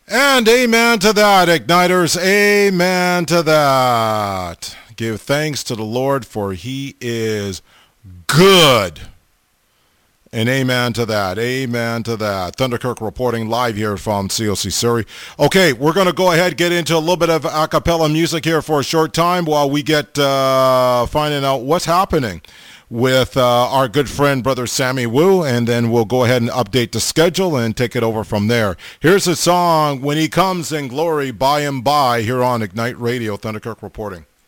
And amen to that, Igniters. Amen to that. Give thanks to the Lord, for he is good. And amen to that. Amen to that. Thunderkirk reporting live here from COC Surrey. Okay, we're going to go ahead and get into a little bit of a cappella music here for a short time while we get finding out what's happening with our good friend, Brother Sammy Wu, and then we'll go ahead and update the schedule and take it over from there. Here's a song, When He Comes in Glory, By and By, here on Ignite Radio. Thunderkirk reporting.